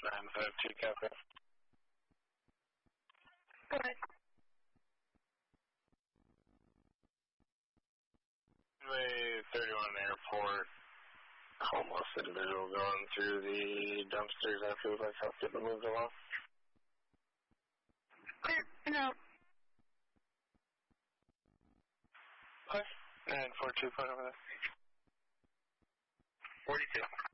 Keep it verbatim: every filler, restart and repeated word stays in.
nine five two, copy. Go ahead. Way thirty-one airport, homeless individual going through the dumpsters after we'd like help get them moved along. Clear, and out. Okay, nine four two, point over there. forty-two.